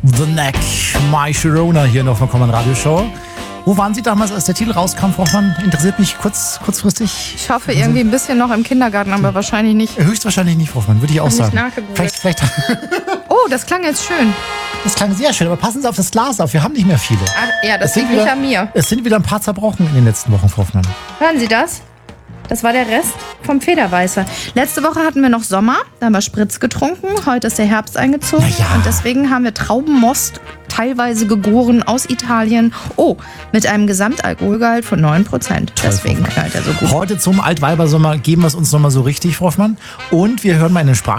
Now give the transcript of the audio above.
The Neck, My Sharona hier noch von Common Radio Show. Wo waren Sie damals, als der Titel rauskam, Frau Hoffmann? Interessiert mich kurzfristig. Ich hoffe irgendwie ein bisschen noch im Kindergarten, aber wahrscheinlich nicht. Höchstwahrscheinlich nicht, Frau Hoffmann, würde ich auch sagen. Vielleicht. Oh, das klang jetzt schön. Das klang sehr schön, aber passen Sie auf das Glas auf, wir haben nicht mehr viele. Ja, das liegt nicht an mir. Es sind wieder ein paar zerbrochen in den letzten Wochen, Frau Hoffmann. Hören Sie das? Das war der Rest vom Federweißer. Letzte Woche hatten wir noch Sommer, da haben wir Spritz getrunken. Heute ist der Herbst eingezogen. Und deswegen haben wir Traubenmost, teilweise gegoren aus Italien. Oh, mit einem Gesamtalkoholgehalt von 9%. Deswegen knallt er so gut. Heute zum Altweibersommer geben wir es uns nochmal so richtig, Frau Hoffmann. Und wir hören mal in den